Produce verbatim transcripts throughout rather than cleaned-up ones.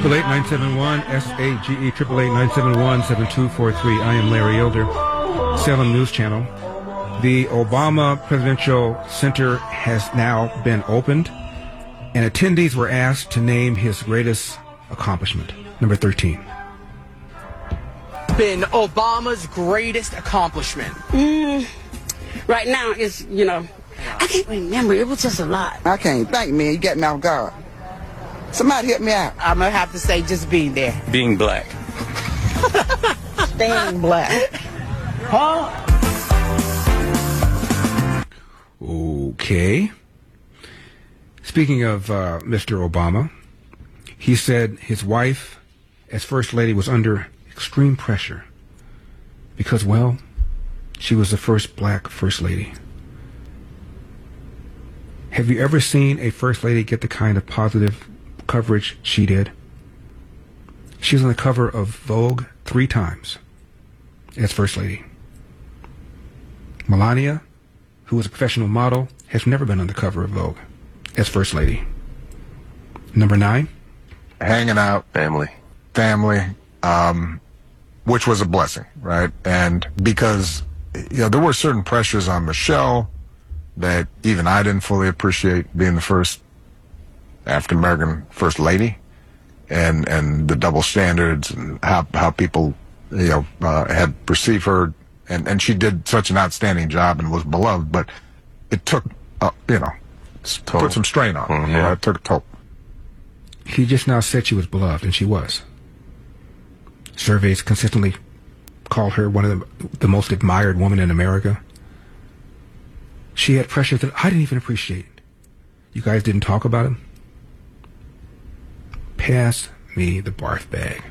Triple eight nine seven one S A G E triple eight nine seven one seven two four three. I am Larry Elder, Salem News Channel. The Obama Presidential Center has now been opened, and attendees were asked to name his greatest accomplishment. Number thirteen. Been Obama's greatest accomplishment. Mm, right now, it's, you know, I can't remember. It was just a lot. I can't think, man. You got me off guard. Somebody help me out. I'm going to have to say just being there. Being black. Staying black. Huh? Okay. Speaking of uh, Mister Obama, he said his wife, as First Lady, was under extreme pressure because, well, she was the first black First Lady. Have you ever seen a First Lady get the kind of positive coverage she did? She was on the cover of Vogue three times as First Lady. Melania, who was a professional model, has never been on the cover of Vogue as First Lady. Number nine. Hanging out. Family. Family, um, which was a blessing, right? And because, you know, there were certain pressures on Michelle that even I didn't fully appreciate, being the first African-American First Lady, and, and the double standards and how, how people, you know, uh, had perceived her. And, and she did such an outstanding job and was beloved, but it took, uh, you know, Toll. put some strain on her. Mm-hmm. Yeah, it took a toll. He just now said she was beloved, and she was. Surveys consistently call her one of the, the most admired women in America. She had pressure that I didn't even appreciate. You guys didn't talk about him? Pass me the barf bag.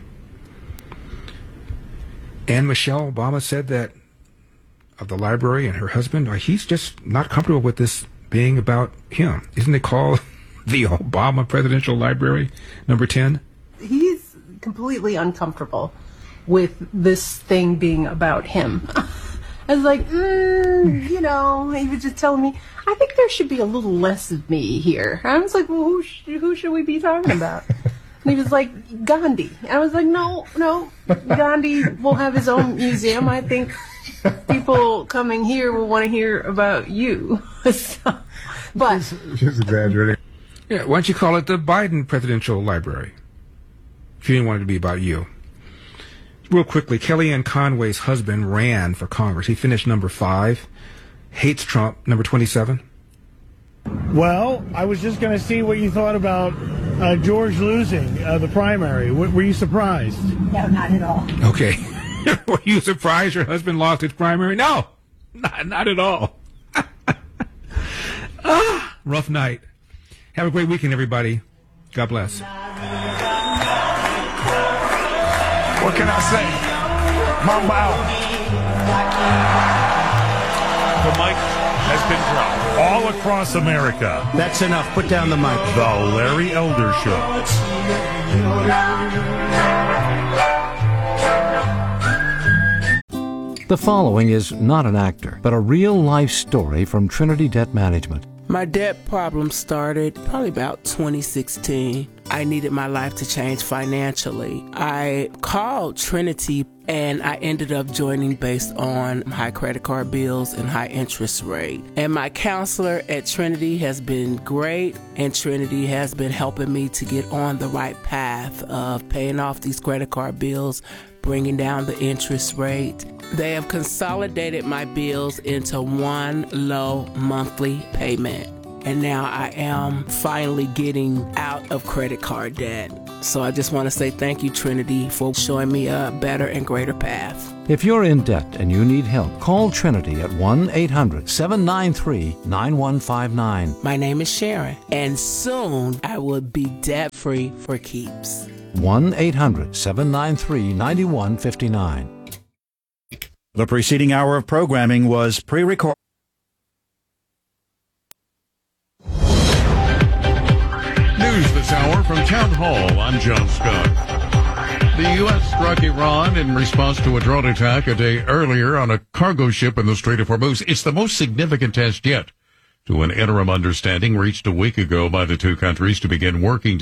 And Michelle Obama said that of the library and her husband, or he's just not comfortable with this being about him. Isn't it called the Obama Presidential Library, number ten? He's completely uncomfortable with this thing being about him. I was like, mm, you know, he was just telling me, I think there should be a little less of me here. I was like, well, who, sh- who should we be talking about? And he was like, Gandhi. I was like, no, no, Gandhi will have his own museum. I think people coming here will want to hear about you. So, but just exaggerating. Yeah, why don't you call it the Biden Presidential Library? If you didn't want it to be about you. Real quickly, Kellyanne Conway's husband ran for Congress. He finished number five. Hates Trump, number twenty-seven. Well, I was just going to see what you thought about uh, George losing uh, the primary. W- were you surprised? No, not at all. Okay. Were you surprised your husband lost his primary? No, not, not at all. ah, rough night. Have a great weekend, everybody. God bless. What can I say? Mamba out. The mic has been dropped all across America. That's enough. Put down the mic. The Larry Elder Show. The following is not an actor, but a real-life story from Trinity Debt Management. My debt problem started probably about twenty sixteen. I needed my life to change financially. I called Trinity and I ended up joining based on high credit card bills and high interest rate. And my counselor at Trinity has been great, and Trinity has been helping me to get on the right path of paying off these credit card bills, bringing down the interest rate. They have consolidated my bills into one low monthly payment. And now I am finally getting out of credit card debt. So I just want to say thank you, Trinity, for showing me a better and greater path. If you're in debt and you need help, call Trinity at one eight hundred seven nine three nine one five nine. My name is Sharon, and soon I will be debt-free for keeps. one eight hundred seven nine three nine one five nine. The preceding hour of programming was pre-recorded. News this hour from Town Hall. I'm John Scott. The U S struck Iran in response to a drone attack a day earlier on a cargo ship in the Strait of Hormuz. It's the most significant test yet to an interim understanding reached a week ago by the two countries to begin working to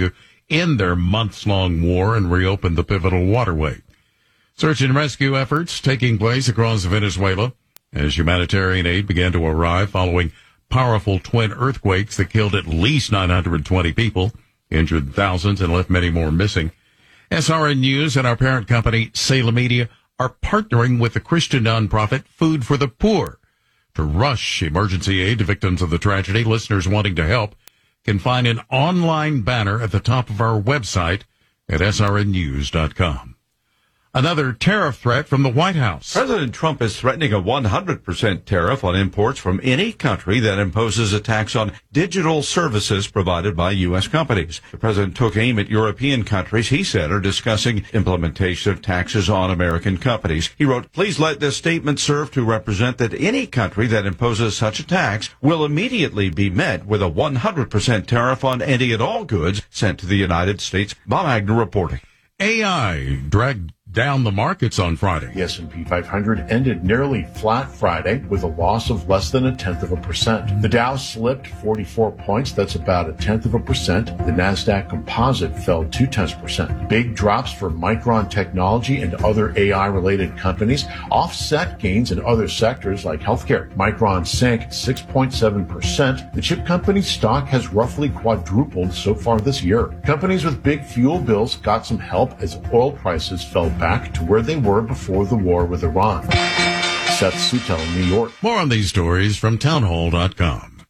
end their months-long war and reopen the pivotal waterway. Search and rescue efforts taking place across Venezuela as humanitarian aid began to arrive following powerful twin earthquakes that killed at least nine hundred twenty people, injured thousands, and left many more missing. S R N News and our parent company, Salem Media, are partnering with the Christian nonprofit Food for the Poor to rush emergency aid to victims of the tragedy. Listeners wanting to help can find an online banner at the top of our website at S R N news dot com. Another tariff threat from the White House. President Trump is threatening a one hundred percent tariff on imports from any country that imposes a tax on digital services provided by U S companies. The president took aim at European countries he said are discussing implementation of taxes on American companies. He wrote, "Please let this statement serve to represent that any country that imposes such a tax will immediately be met with a one hundred percent tariff on any and all goods sent to the United States." Bob Agnew reporting. A I dragged down the markets on Friday. The S and P five hundred ended nearly flat Friday with a loss of less than a tenth of a percent. The Dow slipped forty-four points. That's about a tenth of a percent. The Nasdaq Composite fell two tenths percent. Big drops for Micron Technology and other A I-related companies offset gains in other sectors like healthcare. Micron sank six point seven percent. The chip company's stock has roughly quadrupled so far this year. Companies with big fuel bills got some help as oil prices fell back to where they were before the war with Iran. Seth Sutel, New York. More on these stories from townhall dot com.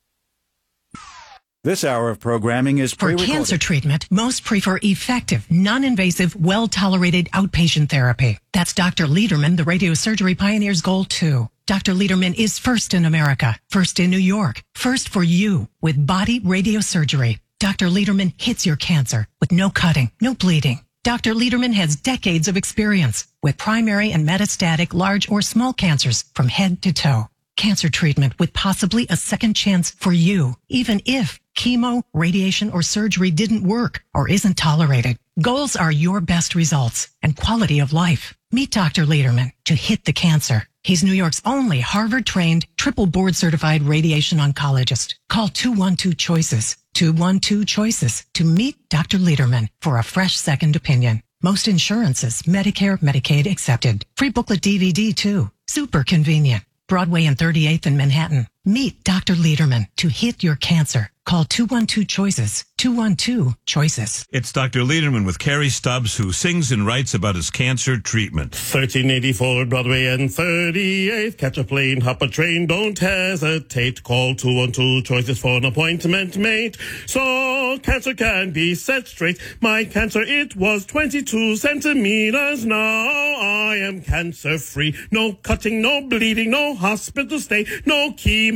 This hour of programming is For pre-recorded. cancer treatment, most prefer effective, non-invasive, well-tolerated outpatient therapy. That's Doctor Lederman, the radiosurgery pioneer's goal, too. Doctor Lederman is first in America, first in New York, first for you with body radiosurgery. Doctor Lederman hits your cancer with no cutting, no bleeding. Doctor Lederman has decades of experience with primary and metastatic large or small cancers from head to toe. Cancer treatment with possibly a second chance for you, even if chemo, radiation, or surgery didn't work or isn't tolerated. Goals are your best results and quality of life. Meet Doctor Lederman to hit the cancer. He's New York's only Harvard-trained, triple board-certified radiation oncologist. Call two one two CHOICES, two one two CHOICES to meet Doctor Lederman for a fresh second opinion. Most insurances, Medicare, Medicaid accepted. Free booklet D V D, too. Super convenient. Broadway and thirty-eighth in Manhattan. Meet Doctor Lederman to hit your cancer. Call two one two CHOICES, two one two CHOICES. It's Doctor Lederman with Carrie Stubbs, who sings and writes about his cancer treatment. thirteen eighty-four Broadway and thirty-eighth. Catch a plane, hop a train, don't hesitate. Call two one two CHOICES for an appointment made. So cancer can be set straight. My cancer, it was twenty-two centimeters. Now I am cancer-free. No cutting, no bleeding, no hospital stay, no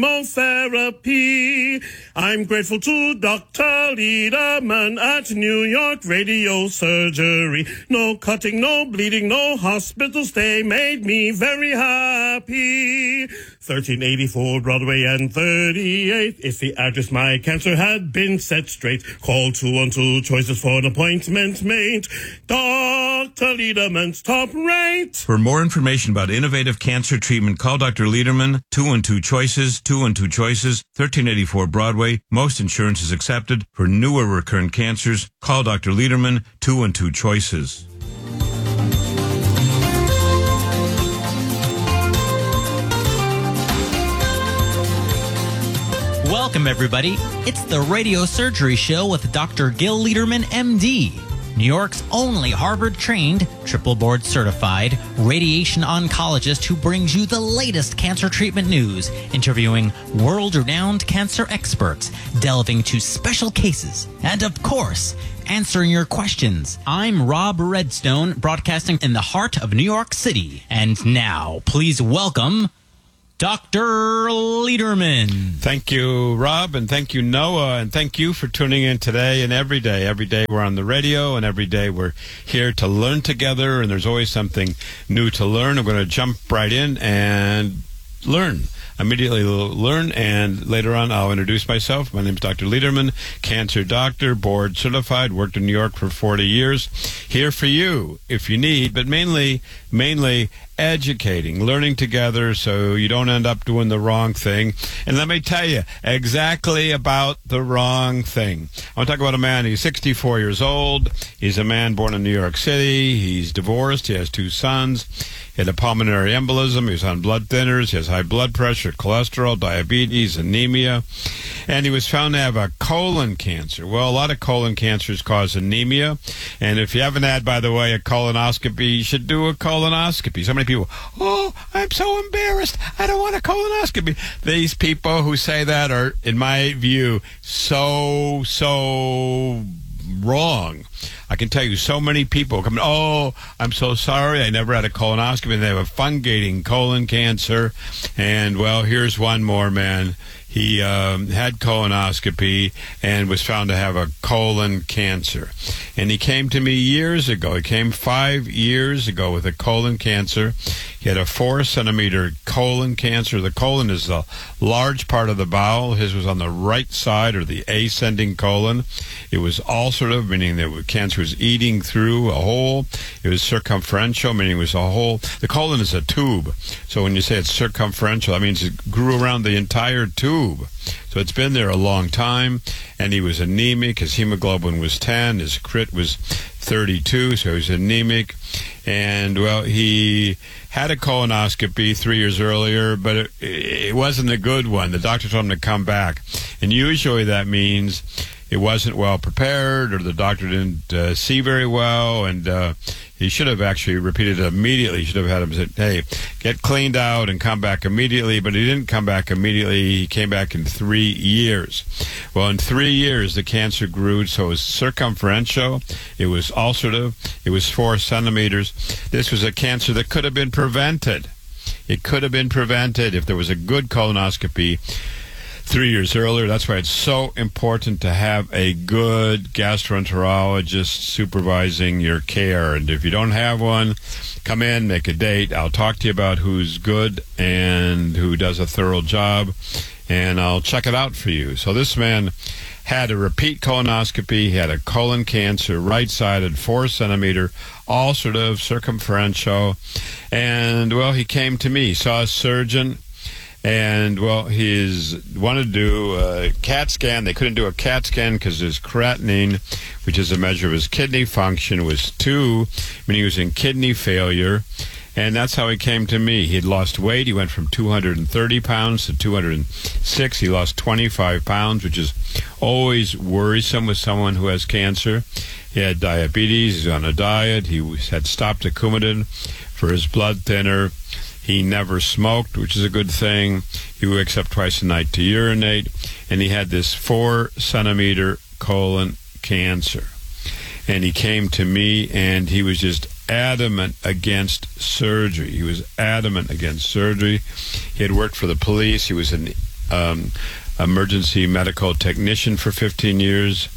chemotherapy. I'm grateful to Doctor Lederman at New York Radio Surgery. No cutting, no bleeding, no hospital stay made me very happy. thirteen eighty-four Broadway and thirty-eighth. If the address my cancer had been set straight, call two one two CHOICES for an appointment made. Doctor Lederman's top rate. For more information about innovative cancer treatment, call Doctor Lederman, two one two CHOICES, two one two CHOICES, thirteen eighty-four Broadway. Most insurance is accepted. For newer recurrent cancers, call Doctor Lederman, two one two CHOICES. Welcome, everybody. It's the Radio Surgery Show with Doctor Gil Lederman, M D, New York's only Harvard-trained, triple board-certified radiation oncologist who brings you the latest cancer treatment news, interviewing world-renowned cancer experts, delving into special cases, and, of course, answering your questions. I'm Rob Redstone, broadcasting in the heart of New York City. And now, please welcome Doctor Lederman. Thank you, Rob, and thank you, Noah, and thank you for tuning in today and every day. Every day we're on the radio, and every day we're here to learn together, and there's always something new to learn. I'm going to jump right in and learn. Immediately learn, and later on I'll introduce myself. My name is Doctor Lederman, cancer doctor, board certified, worked in New York for forty years. Here for you if you need, but mainly, mainly educating, learning together so you don't end up doing the wrong thing. And let me tell you exactly about the wrong thing. I want to talk about a man. He's sixty-four years old. He's a man born in New York City. He's divorced. He has two sons. He had a pulmonary embolism. He was on blood thinners. He has high blood pressure, cholesterol, diabetes, anemia. And he was found to have a colon cancer. Well, a lot of colon cancers cause anemia. And if you haven't had, by the way, a colonoscopy, you should do a colonoscopy. So many people, oh, I'm so embarrassed. I don't want a colonoscopy. These people who say that are, in my view, so, so wrong. I can tell you so many people come, oh, I'm so sorry, I never had a colonoscopy, and they have a fungating colon cancer. And, well, here's one more, man. He um, had colonoscopy and was found to have a colon cancer. And he came to me years ago. He came five years ago with a colon cancer. He had a four centimeter colon cancer. The colon is a large part of the bowel. His was on the right side, or the ascending colon. It was ulcerative, meaning that the cancer was eating through a hole. It was circumferential, meaning it was a hole. The colon is a tube. So when you say it's circumferential, that means it grew around the entire tube. So it's been there a long time, and he was anemic. His hemoglobin was ten. His crit was thirty-two, so he was anemic. And, well, he had a colonoscopy three years earlier, but it, it wasn't a good one. The doctor told him to come back. And usually that means it wasn't well prepared, or the doctor didn't uh, see very well, and uh, he should have actually repeated it immediately. He should have had him say, hey, get cleaned out and come back immediately, but he didn't come back immediately. He came back in three years. Well, in three years, the cancer grew, so it was circumferential, it was ulcerative, it was four centimeters. This was a cancer that could have been prevented. It could have been prevented if there was a good colonoscopy three years earlier. That's why it's so important to have a good gastroenterologist supervising your care. And if you don't have one, come in, make a date. I'll talk to you about who's good and who does a thorough job, and I'll check it out for you. So this man had a repeat colonoscopy. He had a colon cancer, right-sided, four centimeter, ulcerative, circumferential. And, well, he came to me, saw a surgeon. And, well, he's wanted to do a CAT scan. They couldn't do a CAT scan because his creatinine, which is a measure of his kidney function, was two, meaning he was in kidney failure. And that's how he came to me. He had lost weight. He went from two hundred thirty pounds to two hundred six. He lost twenty-five pounds, which is always worrisome with someone who has cancer. He had diabetes. He's on a diet. He had stopped a Coumadin for his blood thinner. He never smoked, which is a good thing. He wakes up twice a night to urinate. And he had this four centimeter colon cancer. And he came to me, and he was just adamant against surgery. He was adamant against surgery. He had worked for the police. He was an um, emergency medical technician for fifteen years.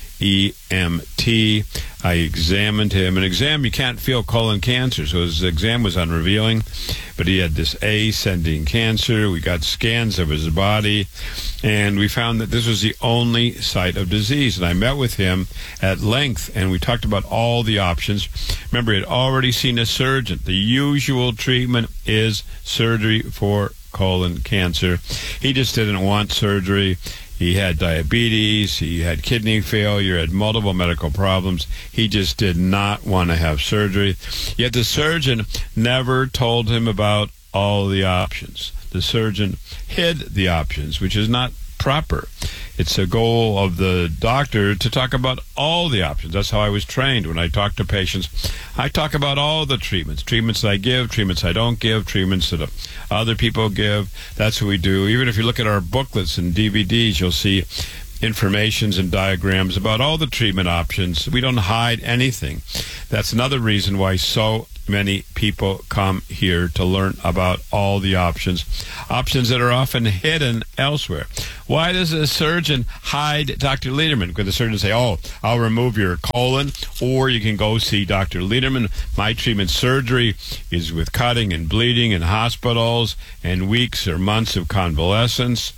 E M T. I examined him. An exam, you can't feel colon cancer, so his exam was unrevealing, but he had this ascending cancer. We got scans of his body, and we found that this was the only site of disease. And I met with him at length, and we talked about all the options. Remember, he had already seen a surgeon. The usual treatment is surgery for colon cancer. He just didn't want surgery. He had diabetes, he had kidney failure, had multiple medical problems. He just did not want to have surgery. Yet the surgeon never told him about all the options. The surgeon hid the options, which is not proper. It's a goal of the doctor to talk about all the options. That's how I was trained. When I talk to patients, I talk about all the treatments. Treatments that I give, treatments I don't give, treatments that other people give. That's what we do. Even if you look at our booklets and D V Ds, you'll see informations and diagrams about all the treatment options. We don't hide anything. That's another reason why so many people come here to learn about all the options, options that are often hidden elsewhere. Why does a surgeon hide Doctor Lederman? Because the surgeon say, oh, I'll remove your colon, or you can go see Doctor Lederman. My treatment surgery is with cutting and bleeding in hospitals and weeks or months of convalescence.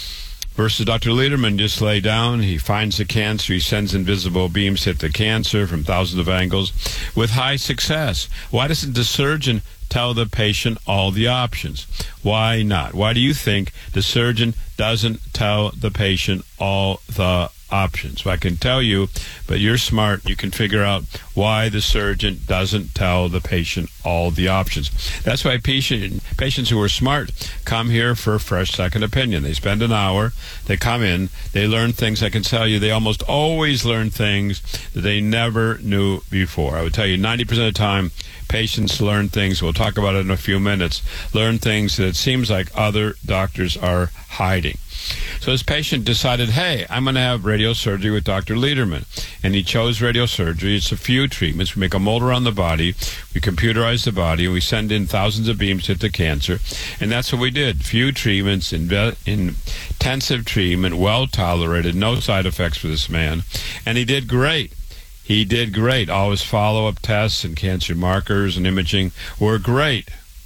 Versus Doctor Lederman just lay down, he finds the cancer, he sends invisible beams hit the cancer from thousands of angles with high success. Why doesn't the surgeon tell the patient all the options? Why not? Why do you think the surgeon doesn't tell the patient all the options? Well, I can tell you, but you're smart. You can figure out why the surgeon doesn't tell the patient all the options. That's why patient, patients who are smart come here for a fresh second opinion. They spend an hour, they come in, they learn things. I can tell you they almost always learn things that they never knew before. I would tell you ninety percent of the time, patients learn things, we'll talk about it in a few minutes, learn things that it seems like other doctors are hiding. So this patient decided, hey, I'm going to have radiosurgery with Doctor Lederman. And he chose radiosurgery. It's a few treatments. We make a mold around the body. We computerize the body. And we send in thousands of beams to the cancer. And that's what we did. Few treatments, inve- intensive treatment, well tolerated, no side effects for this man. And he did great. He did great. All his follow-up tests and cancer markers and imaging were great.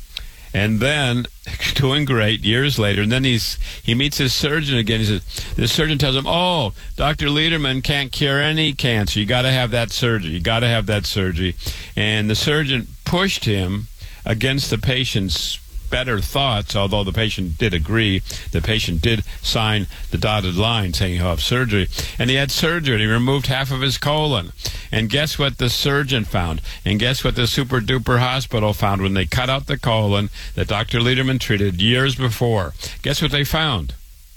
And then, doing great, years later, and then he's he meets his surgeon again. He says, the surgeon tells him, oh, Doctor Lederman can't cure any cancer. You got to have that surgery. You got to have that surgery. And the surgeon pushed him against the patient's better thoughts, although the patient did agree. The patient did sign the dotted line saying he'll have surgery. And he had surgery, and he removed half of his colon. And guess what the surgeon found? And guess what the super-duper hospital found when they cut out the colon that Doctor Lederman treated years before? Guess what they found?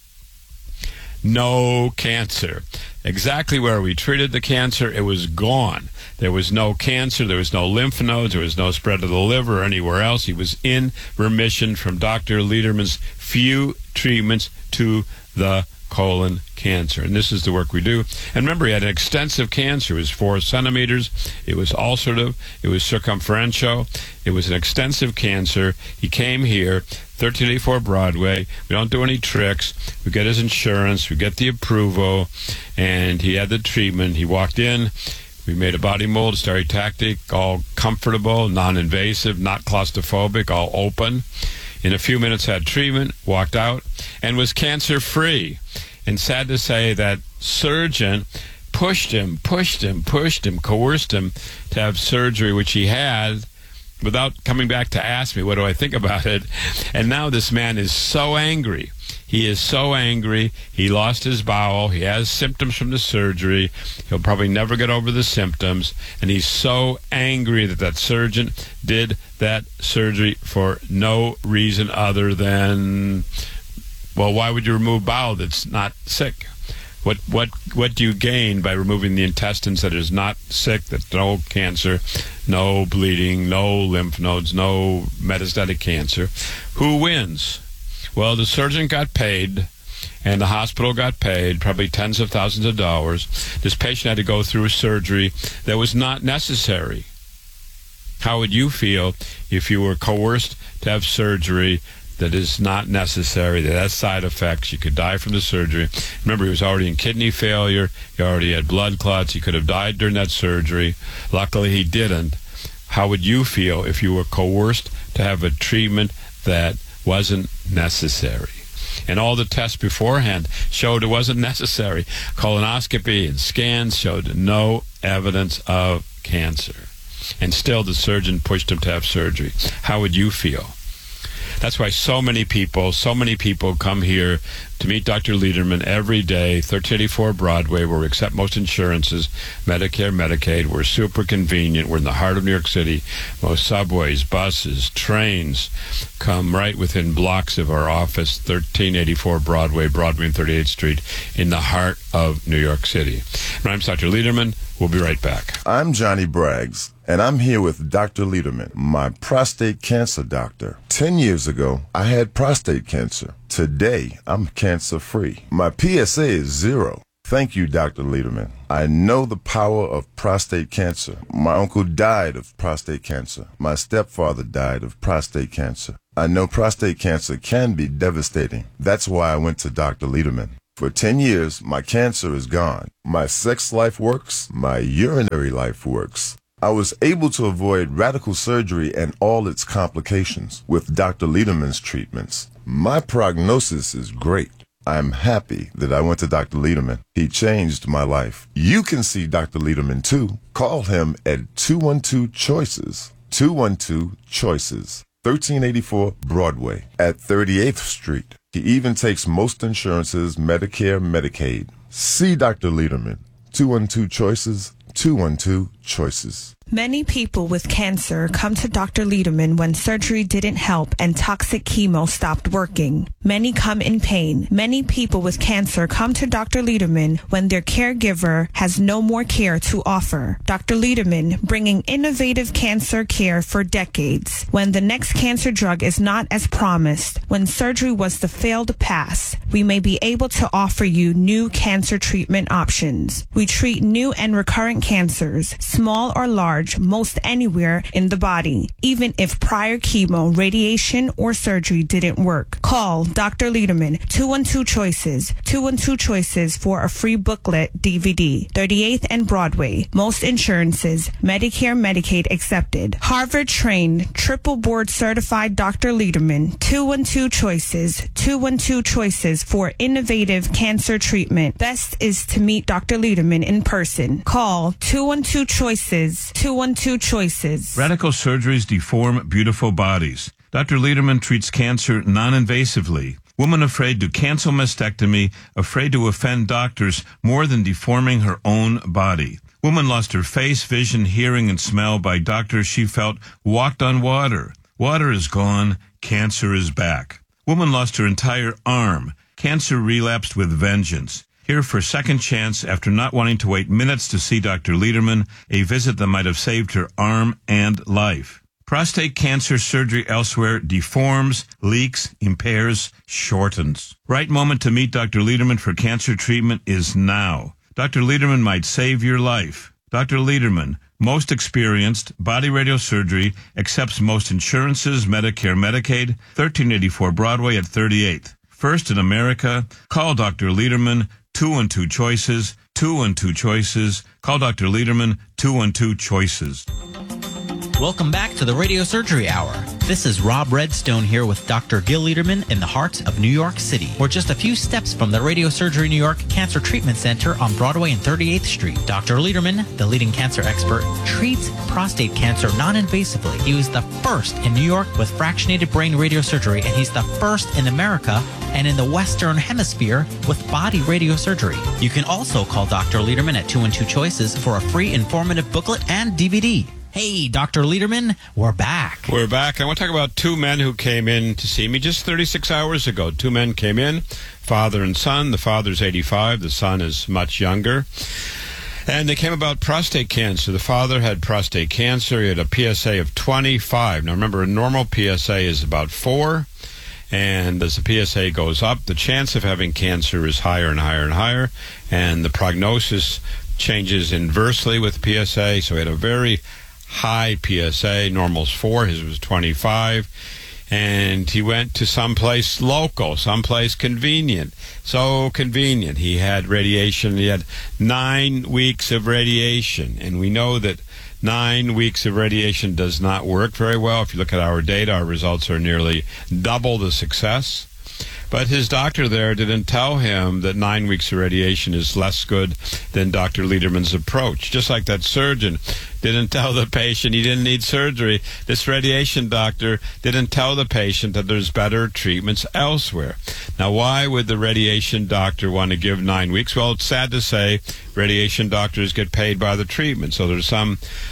No cancer. Exactly where we treated the cancer, it was gone. There was no cancer, there was no lymph nodes, there was no spread of the liver or anywhere else. He was in remission from Doctor Lederman's few treatments to the colon cancer. And this is the work we do. And remember, he had an extensive cancer. It was four centimeters. It was ulcerative. It was circumferential. It was an extensive cancer. He came here, thirteen eighty-four Broadway. We don't do any tricks. We get his insurance. We get the approval. And he had the treatment. He walked in. We made a body mold, stereotactic, all comfortable, non-invasive, not claustrophobic, all open. In a few minutes had treatment, walked out, and was cancer-free. And sad to say, that surgeon pushed him, pushed him, pushed him, coerced him to have surgery, which he had, without coming back to ask me, what do I think about it? And now this man is so angry. He is so angry. He lost his bowel. He has symptoms from the surgery. He'll probably never get over the symptoms. And he's so angry that that surgeon did that surgery for no reason other than, well, why would you remove bowel that's not sick? What what what do you gain by removing the intestines that is not sick, that's no cancer, no bleeding, no lymph nodes, no metastatic cancer? Who wins? Well, the surgeon got paid, and the hospital got paid, probably tens of thousands of dollars. This patient had to go through a surgery that was not necessary. How would you feel if you were coerced to have surgery that is not necessary, that has side effects? You could die from the surgery. Remember, he was already in kidney failure. He already had blood clots. He could have died during that surgery. Luckily, he didn't. How would you feel if you were coerced to have a treatment that wasn't necessary? And all the tests beforehand showed it wasn't necessary. Colonoscopy and scans showed no evidence of cancer. And still the surgeon pushed him to have surgery. How would you feel? That's why so many people, so many people come here to meet Doctor Lederman every day, thirteen eighty-four Broadway, where we accept most insurances, Medicare, Medicaid. We're super convenient. We're in the heart of New York City. Most subways, buses, trains come right within blocks of our office, thirteen eighty-four Broadway, Broadway and thirty-eighth Street, in the heart of New York City. My name's Doctor Lederman. We'll be right back. I'm Johnny Braggs, and I'm here with Doctor Lederman, my prostate cancer doctor. Ten years ago, I had prostate cancer. Today, I'm cancer-free. My P S A is zero. Thank you, Doctor Lederman. I know the power of prostate cancer. My uncle died of prostate cancer. My stepfather died of prostate cancer. I know prostate cancer can be devastating. That's why I went to Doctor Lederman. For ten years, my cancer is gone. My sex life works. My urinary life works. I was able to avoid radical surgery and all its complications with Doctor Lederman's treatments. My prognosis is great. I'm happy that I went to Doctor Lederman. He changed my life. You can see Doctor Lederman too. Call him at two one two choices. two one two choices. thirteen eighty-four Broadway at thirty-eighth Street. He even takes most insurances, Medicare, Medicaid. See Doctor Lederman. two one two choices. two one two choices. Many people with cancer come to Doctor Lederman when surgery didn't help and toxic chemo stopped working. Many come in pain. Many people with cancer come to Doctor Lederman when their caregiver has no more care to offer. Doctor Lederman, bringing innovative cancer care for decades. When the next cancer drug is not as promised, when surgery was the failed pass, we may be able to offer you new cancer treatment options. We treat new and recurrent cancers, small or large, most anywhere in the body, even if prior chemo, radiation, or surgery didn't work. Call Doctor Lederman, two one two choices, two one two choices for a free booklet D V D, thirty-eighth and Broadway. Most insurances, Medicare, Medicaid accepted. Harvard-trained, triple board certified Doctor Lederman, two one two choices, two one two choices for innovative cancer treatment. Best is to meet Doctor Lederman in person. Call two one two choices, two one two choices. Radical surgeries deform beautiful bodies. Doctor Lederman treats cancer non-invasively. Woman afraid to cancel mastectomy, afraid to offend doctors more than deforming her own body. Woman lost her face, vision, hearing, and smell by doctors she felt walked on water. Water is gone. Cancer is back. Woman lost her entire arm. Cancer relapsed with vengeance. Here for a second chance after not wanting to wait minutes to see Doctor Lederman, a visit that might have saved her arm and life. Prostate cancer surgery elsewhere deforms, leaks, impairs, shortens. Right moment to meet Doctor Lederman for cancer treatment is now. Doctor Lederman might save your life. Doctor Lederman, most experienced, body radiosurgery, accepts most insurances, Medicare, Medicaid, thirteen eighty-four Broadway at thirty-eighth. First in America, call Doctor Lederman, two one two choices, two one two choices. Call Doctor Lederman, two one two choices. Welcome back to the Radio Surgery Hour. This is Rob Redstone here with Doctor Gil Lederman in the heart of New York City. We're just a few steps from the Radio Surgery New York Cancer Treatment Center on Broadway and thirty-eighth Street. Doctor Lederman, the leading cancer expert, treats prostate cancer non-invasively. He was the first in New York with fractionated brain radiosurgery, and he's the first in America and in the Western Hemisphere with body radiosurgery. You can also call Doctor Lederman at two one two choices for a free informative booklet and D V D. Hey, Doctor Lederman, we're back. We're back. I want to talk about two men who came in to see me just thirty-six hours ago. Two men came in, father and son. The father's eighty-five. The son is much younger. And they came about prostate cancer. The father had prostate cancer. He had a P S A of twenty-five. Now, remember, a normal P S A is about four. And as the P S A goes up, the chance of having cancer is higher and higher and higher. And the prognosis changes inversely with P S A. So he had a very high P S A. Normal's four. His was twenty-five. And he went to someplace local, someplace convenient. So convenient. He had radiation. He had nine weeks of radiation. And we know that nine weeks of radiation does not work very well. If you look at our data, our results are nearly double the success. But his doctor there didn't tell him that nine weeks of radiation is less good than Doctor Lederman's approach. Just like that surgeon didn't tell the patient he didn't need surgery, this radiation doctor didn't tell the patient that there's better treatments elsewhere. Now, why would the radiation doctor want to give nine weeks? Well, it's sad to say radiation doctors get paid by the treatment, so there's some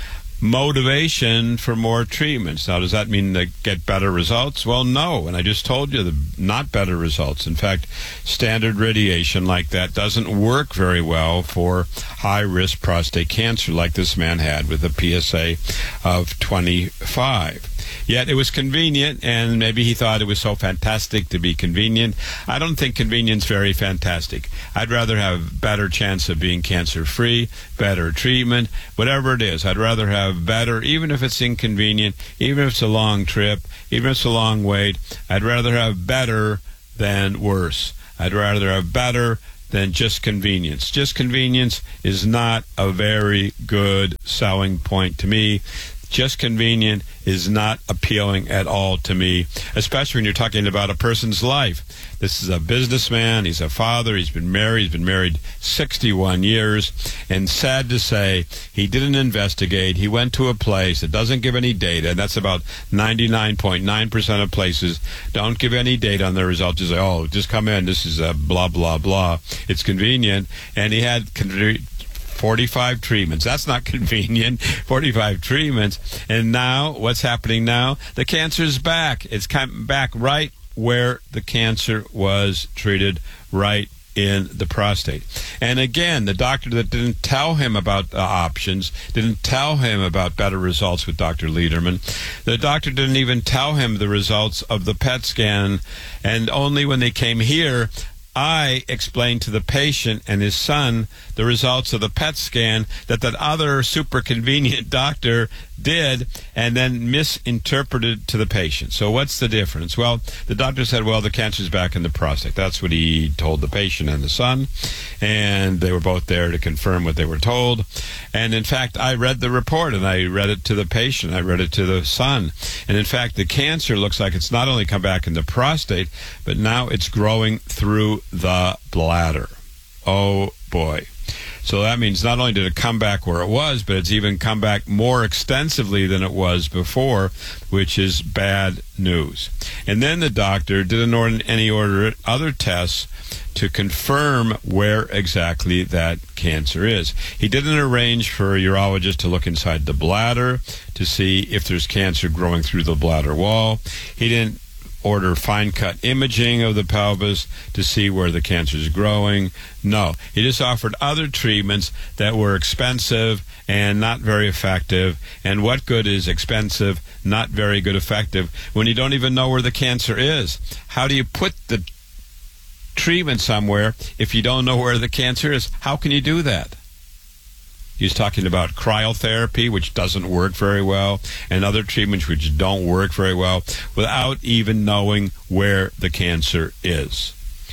motivation for more treatments. Now, does that mean they get better results? Well, no, and I just told you, the not better results. In fact, standard radiation like that doesn't work very well for high-risk prostate cancer like this man had with a P S A of twenty-five. Yet it was convenient, and maybe he thought it was so fantastic to be convenient. I don't think convenience is very fantastic. I'd rather have better chance of being cancer-free, better treatment, whatever it is. I'd rather have better, even if it's inconvenient, even if it's a long trip, even if it's a long wait. I'd rather have better than worse. I'd rather have better than just convenience. Just convenience is not a very good selling point to me. Just convenient is not appealing at all to me, especially when you're talking about a person's life. This is a businessman. He's a father. He's been married. He's been married sixty-one years. And sad to say, he didn't investigate. He went to a place that doesn't give any data, and that's about ninety-nine point nine percent of places don't give any data on their results. Just say, oh, just come in. This is a blah, blah, blah. It's convenient. And he had con- forty-five treatments. That's not convenient. forty-five treatments. And now, what's happening now? The cancer's back. It's come back right where the cancer was treated, right in the prostate. And again, the doctor that didn't tell him about the options, didn't tell him about better results with Doctor Lederman. The doctor didn't even tell him the results of the P E T scan. And only when they came here, I explained to the patient and his son the results of the P E T scan that that other super convenient doctor did and then misinterpreted to the patient. So what's the difference? Well, the doctor said, well, the cancer's back in the prostate. That's what he told the patient and the son, and they were both there to confirm what they were told. And in fact, I read the report, and I read it to the patient. I read it to the son. And in fact, the cancer looks like it's not only come back in the prostate, but now it's growing through the bladder. Oh, boy. So that means not only did it come back where it was, but it's even come back more extensively than it was before, which is bad news. And then the doctor didn't order any order other tests to confirm where exactly that cancer is. He didn't arrange for a urologist to look inside the bladder to see if there's cancer growing through the bladder wall. He didn't order fine-cut imaging of the pelvis to see where the cancer is growing. No, he just offered other treatments that were expensive and not very effective. And what good is expensive, not very good effective, when you don't even know where the cancer is? How do you put the treatment somewhere if you don't know where the cancer is? How can you do that? He's talking about cryotherapy, which doesn't work very well, and other treatments which don't work very well, without even knowing where the cancer is.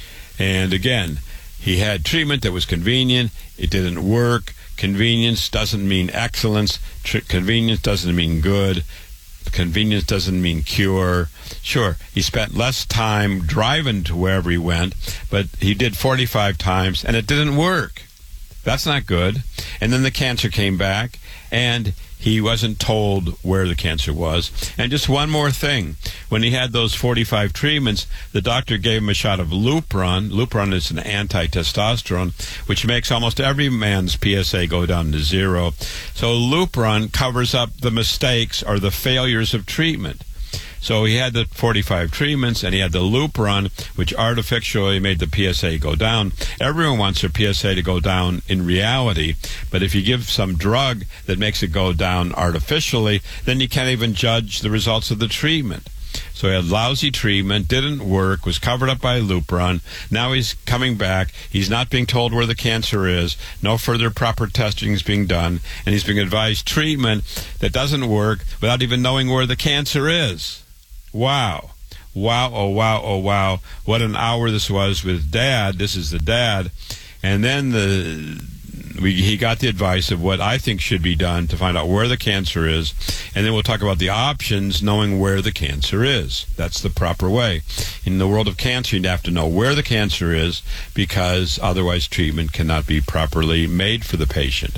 And again, he had treatment that was convenient. It didn't work. Convenience doesn't mean excellence. Tr- convenience doesn't mean good. Convenience doesn't mean cure. Sure, he spent less time driving to wherever he went, but he did forty-five times, and it didn't work. That's not good. And then the cancer came back, and he wasn't told where the cancer was. And just one more thing. When he had those forty-five treatments, the doctor gave him a shot of Lupron. Lupron is an anti-testosterone, which makes almost every man's P S A go down to zero. So Lupron covers up the mistakes or the failures of treatment. So he had the forty-five treatments, and he had the Lupron, which artificially made the P S A go down. Everyone wants their P S A to go down in reality, but if you give some drug that makes it go down artificially, then you can't even judge the results of the treatment. So he had lousy treatment, didn't work, was covered up by Lupron. Now he's coming back. He's not being told where the cancer is. No further proper testing is being done, and he's being advised treatment that doesn't work without even knowing where the cancer is. Wow. Wow, oh, wow, oh, wow. What an hour this was with Dad. This is the dad. And then the we, he got the advice of what I think should be done to find out where the cancer is. And then we'll talk about the options, knowing where the cancer is. That's the proper way. In the world of cancer, you'd have to know where the cancer is, because otherwise treatment cannot be properly made for the patient.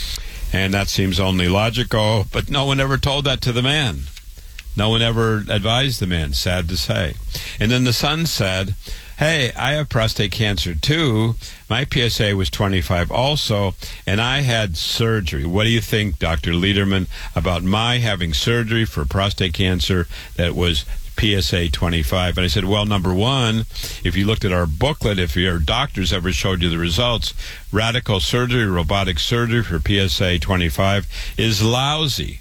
And that seems only logical, but no one ever told that to the man. No one ever advised the man, sad to say. And then the son said, hey, I have prostate cancer too. My P S A was twenty-five also, and I had surgery. What do you think, Doctor Lederman, about my having surgery for prostate cancer that was P S A twenty-five? And I said, well, number one, if you looked at our booklet, if your doctors ever showed you the results, radical surgery, robotic surgery for P S A twenty-five is lousy.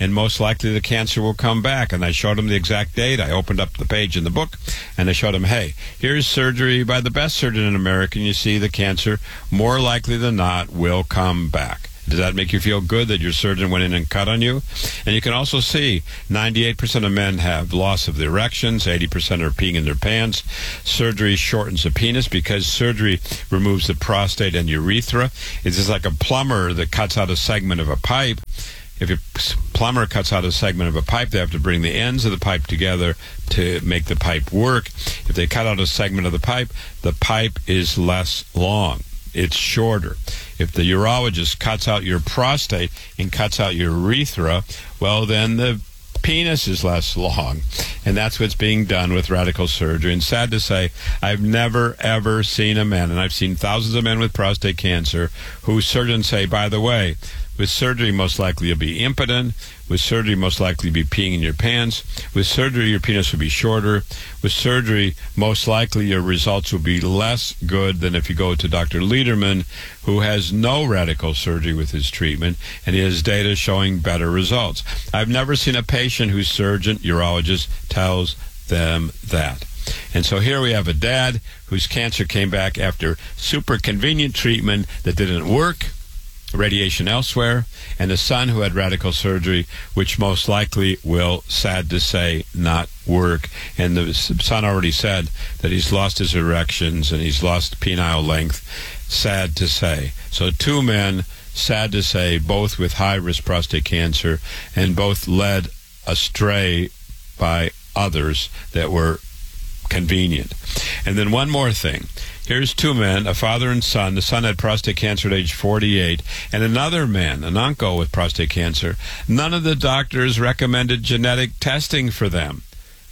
and most likely the cancer will come back. And I showed him the exact date. I opened up the page in the book, and I showed him, hey, here's surgery by the best surgeon in America, and you see the cancer, more likely than not, will come back. Does that make you feel good that your surgeon went in and cut on you? And you can also see ninety-eight percent of men have loss of the erections, eighty percent are peeing in their pants. Surgery shortens the penis because surgery removes the prostate and urethra. It's just like a plumber that cuts out a segment of a pipe. If a plumber cuts out a segment of a pipe, they have to bring the ends of the pipe together to make the pipe work. If they cut out a segment of the pipe, the pipe is less long. It's shorter. If the urologist cuts out your prostate and cuts out your urethra, well, then the penis is less long. And that's what's being done with radical surgery. And sad to say, I've never, ever seen a man, and I've seen thousands of men with prostate cancer, whose surgeons say, by the way, with surgery, most likely you'll be impotent. With surgery, most likely you'll be peeing in your pants. With surgery, your penis will be shorter. With surgery, most likely your results will be less good than if you go to Doctor Lederman, who has no radical surgery with his treatment, and he has data showing better results. I've never seen a patient whose surgeon, urologist, tells them that. And so here we have a dad whose cancer came back after super convenient treatment that didn't work, radiation elsewhere, and a son who had radical surgery, which most likely will, sad to say, not work. And the son already said that he's lost his erections and he's lost penile length. Sad to say. So two men, sad to say, both with high-risk prostate cancer, and both led astray by others that were convenient. And then one more thing. Here's two men, a father and son. The son had prostate cancer at age forty-eight, and another man, an uncle with prostate cancer. None of the doctors recommended genetic testing for them.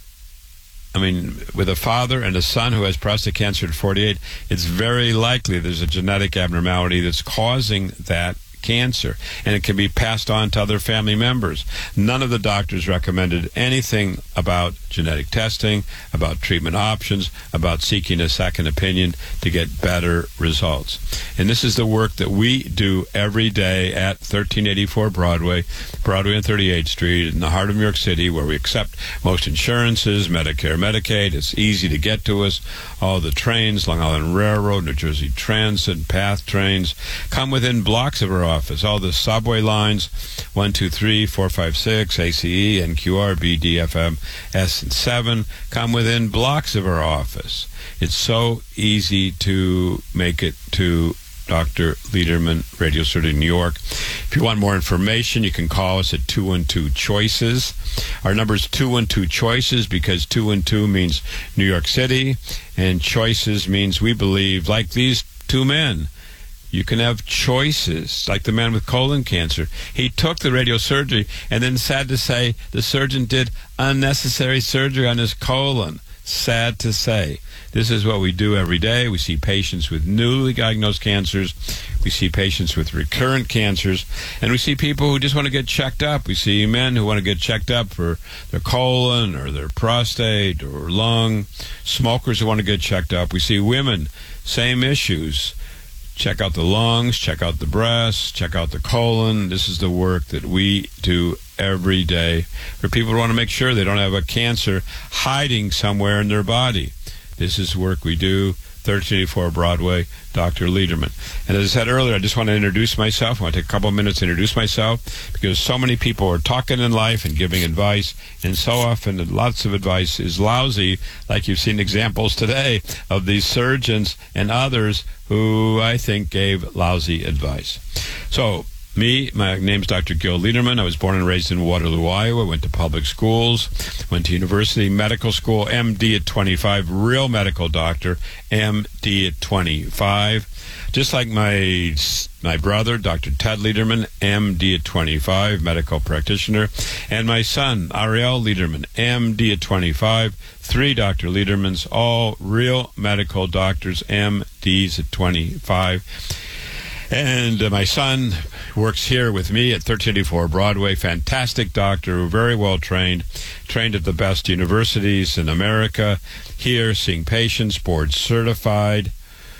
I mean, with a father and a son who has prostate cancer at forty-eight, it's very likely there's a genetic abnormality that's causing that cancer, and it can be passed on to other family members. None of the doctors recommended anything about genetic testing, about treatment options, about seeking a second opinion to get better results. And this is the work that we do every day at thirteen eighty-four Broadway, Broadway and thirty-eighth Street in the heart of New York City, where we accept most insurances, Medicare, Medicaid. It's easy to get to us. All the trains, Long Island Railroad, New Jersey Transit, PATH trains, come within blocks of our office. All the subway lines, one, two, three, four, five, six, A C E, N Q R, B, D, F, M, S, and seven, come within blocks of our office. It's so easy to make it to Doctor Lederman, Radio Surgery, New York. If you want more information, you can call us at two one two, CHOICES. Our number is two one two, CHOICES because two one two means New York City, and CHOICES means we believe, like these two men, you can have choices, like the man with colon cancer. He took the radiosurgery, and then, sad to say, the surgeon did unnecessary surgery on his colon. Sad to say. This is what we do every day. We see patients with newly diagnosed cancers. We see patients with recurrent cancers. And we see people who just want to get checked up. We see men who want to get checked up for their colon or their prostate or lung. Smokers who want to get checked up. We see women, same issues. Check out the lungs, check out the breasts, check out the colon. This is the work that we do every day for people who want to make sure they don't have a cancer hiding somewhere in their body. This is work we do, thirteen eighty-four Broadway, Doctor Lederman. And as I said earlier, I just want to introduce myself. I want to take a couple of minutes to introduce myself because so many people are talking in life and giving advice, and so often lots of advice is lousy, like you've seen examples today of these surgeons and others who I think gave lousy advice. So, me, my name's Doctor Gil Lederman. I was born and raised in Waterloo, Iowa. Went to public schools, went to university, medical school, M D at twenty-five, real medical doctor, M D at twenty-five. Just like my my brother, Doctor Ted Lederman, M D at twenty-five, medical practitioner, and my son, Ariel Lederman, M D at twenty-five, three Doctor Ledermans, all real medical doctors, M Ds at twenty-five. And uh, my son works here with me at thirteen eighty-four Broadway. Fantastic doctor, very well trained, trained at the best universities in America. Here, seeing patients, board certified,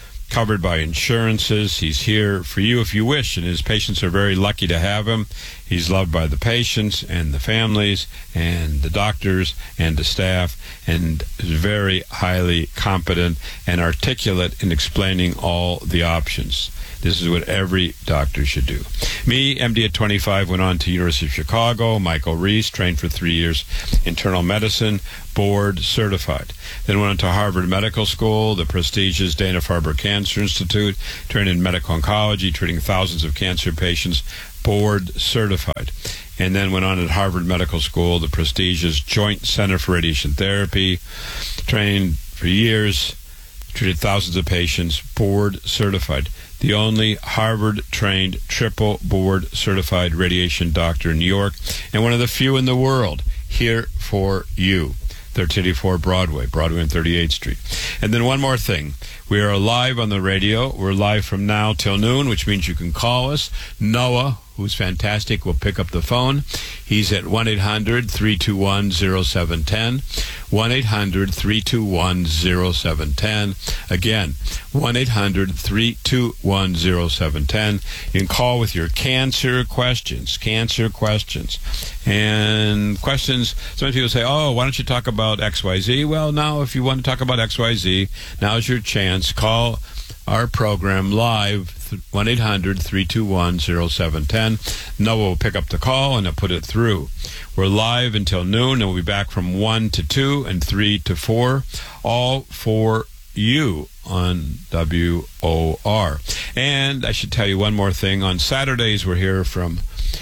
covered by insurances. He's here for you if you wish, and his patients are very lucky to have him. He's loved by the patients and the families and the doctors and the staff, and is very highly competent and articulate in explaining all the options. This is what every doctor should do. Me, M D at twenty-five, went on to University of Chicago. Michael Reese, trained for three years, internal medicine, board certified. Then went on to Harvard Medical School, the prestigious Dana-Farber Cancer Institute, trained in medical oncology, treating thousands of cancer patients, board certified. And then went on at Harvard Medical School, the prestigious Joint Center for Radiation Therapy, trained for years, treated thousands of patients, board certified. The only Harvard-trained triple board certified radiation doctor in New York, and one of the few in the world. Here for you. thirteen eighty-four Broadway, Broadway and thirty-eighth Street. And then one more thing. We are live on the radio. We're live from now till noon, which means you can call us. Noah, who's fantastic, will pick up the phone. He's at one eight hundred three two one oh seven one oh. one eight hundred three two one oh seven one oh. Again, one eight hundred three two one oh seven one oh. You can call with your cancer questions, cancer questions. And questions, some people say, oh, why don't you talk about X Y Z? Well, now, if you want to talk about X Y Z, now's your chance. Call our program live, one eight hundred three two one oh seven one oh. Noah will pick up the call and I'll put it through. We're live until noon, and we'll be back from one to two and three to four, all for you on W O R. And I should tell you one more thing. On Saturdays, we're here from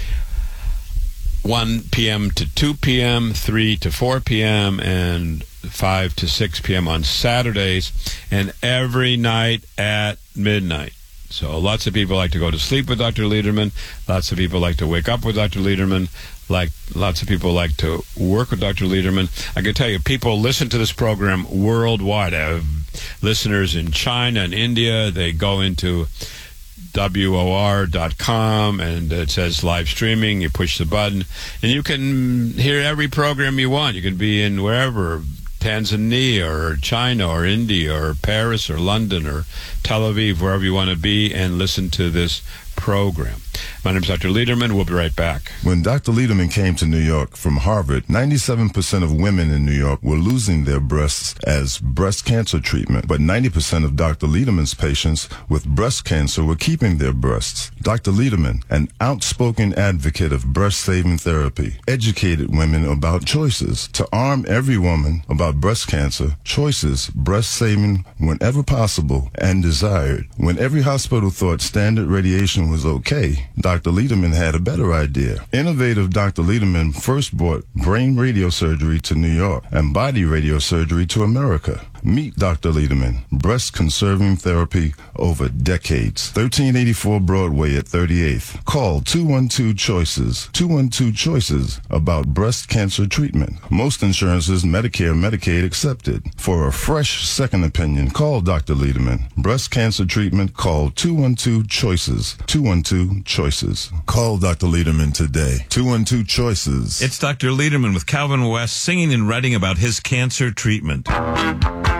one p.m. to two p.m., three to four p.m., and five to six p.m. on Saturdays, and every night at midnight. So lots of people like to go to sleep with Doctor Lederman. Lots of people like to wake up with Doctor Lederman. Like lots of people like to work with Doctor Lederman. I can tell you, people listen to this program worldwide. I have listeners in China and India. They go into W O R dot com and it says live streaming. You push the button and you can hear every program you want. You can be in wherever, Tanzania or China or India or Paris or London or Tel Aviv, wherever you want to be, and listen to this program. My name is Doctor Lederman. We'll be right back. When Doctor Lederman came to New York from Harvard, ninety-seven percent of women in New York were losing their breasts as breast cancer treatment, but ninety percent of Doctor Lederman's patients with breast cancer were keeping their breasts. Doctor Lederman, an outspoken advocate of breast-saving therapy, educated women about choices. To arm every woman about breast cancer, choices, breast-saving whenever possible and desired. When every hospital thought standard radiation was okay, Doctor Lederman had a better idea. Innovative Doctor Lederman first brought brain radiosurgery to New York and body radiosurgery to America. Meet Doctor Lederman, breast-conserving therapy over decades. thirteen eighty-four Broadway at thirty-eighth. Call two one two choices, two one two choices about breast cancer treatment. Most insurances, Medicare, Medicaid accepted. For a fresh second opinion, call Doctor Lederman. Breast cancer treatment, call two one two choices, two one two choices. Call Doctor Lederman today. two one two choices. It's Doctor Lederman with Calvin West singing and writing about his cancer treatment.